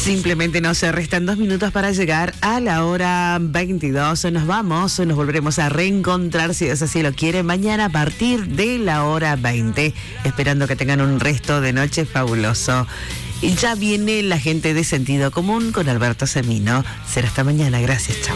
Simplemente nos restan 2 minutos para llegar a la hora 22. Nos vamos, nos volveremos a reencontrar, si Dios así lo quiere, mañana a partir de la hora 20. Esperando que tengan un resto de noche fabuloso. Y ya viene la gente de Sentido Común con Alberto Semino. Será hasta mañana. Gracias, chao.